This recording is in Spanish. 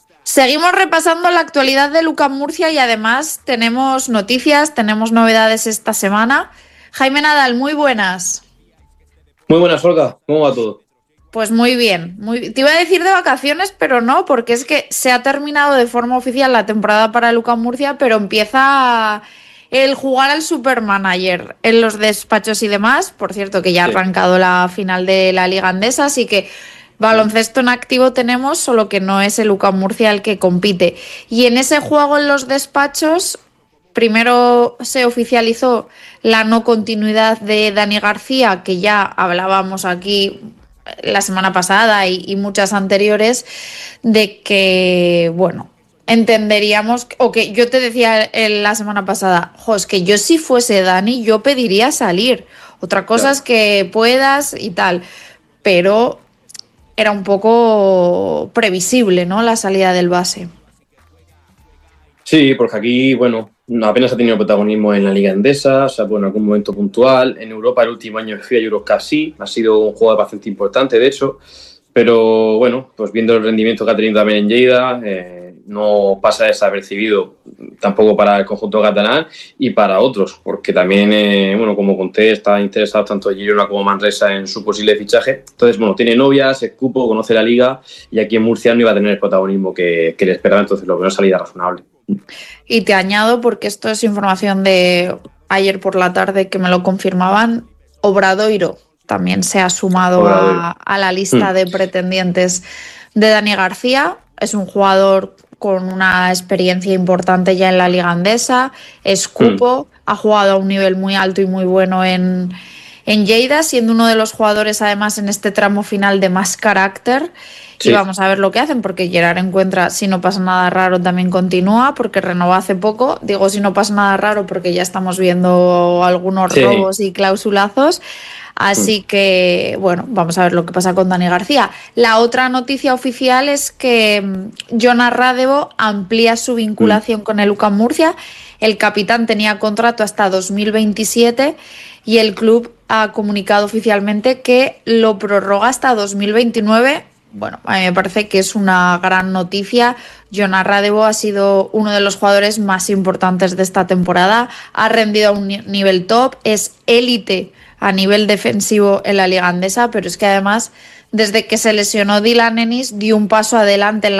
Seguimos repasando la actualidad de UCAM Murcia y además tenemos noticias, tenemos novedades esta semana. Jaime Nadal, muy buenas. Muy buenas, Olga. ¿Cómo va todo? Pues muy bien. Te iba a decir de vacaciones, pero no, porque es que se ha terminado de forma oficial la temporada para el UCAM Murcia, pero empieza el jugar al Supermanager en los despachos y demás. Por cierto, que ya ha Sí. arrancado la final de la Liga Andesa, así que baloncesto en activo tenemos, solo que no es el UCAM Murcia el que compite. Y en ese juego en los despachos, primero se oficializó la no continuidad de Dani García, que ya hablábamos aquí la semana pasada y muchas anteriores, de que, bueno, entenderíamos, o que yo te decía la semana pasada, es que yo si fuese Dani, yo pediría salir. Otra cosa Claro. es que puedas y tal, pero era un poco previsible, ¿no? La salida del base. Sí, porque aquí, bueno, apenas ha tenido protagonismo en la Liga Endesa, o sea, en algún momento puntual. En Europa el último año fui a Eurocup sí, ha sido un jugador bastante importante, de hecho. Pero bueno, pues viendo el rendimiento que ha tenido también en Lleida, no pasa desapercibido tampoco para el conjunto catalán y para otros, porque también, bueno, como conté, está interesado tanto Girona como Manresa en su posible fichaje. Entonces, bueno, tiene novias, es cupo, conoce la liga y aquí en Murcia no iba a tener el protagonismo que le esperaba, entonces lo veo salida razonable. Y te añado, porque esto es información de ayer por la tarde que me lo confirmaban, Obradoiro también se ha sumado Obradoiro. a la lista de pretendientes de Dani García. Es un jugador con una experiencia importante ya en la Liga Andesa, es cupo, ha jugado a un nivel muy alto y muy bueno en Lleida, siendo uno de los jugadores además en este tramo final de más carácter. Y Sí. vamos a ver lo que hacen, porque Gerard Encuentra, si no pasa nada raro, también continúa, porque renovó hace poco. Digo, si no pasa nada raro, porque ya estamos viendo algunos Sí. robos y clausulazos. Así que, bueno, vamos a ver lo que pasa con Dani García. La otra noticia oficial es que Jonas Radevo amplía su vinculación con el UCAM Murcia. El capitán tenía contrato hasta 2027 y el club ha comunicado oficialmente que lo prorroga hasta 2029. Bueno, a mí me parece que es una gran noticia. Jonas Radevo ha sido uno de los jugadores más importantes de esta temporada. Ha rendido a un nivel top, es élite a nivel defensivo en la Liga Andesa, pero es que además, desde que se lesionó Dylan Ennis, dio un paso adelante en la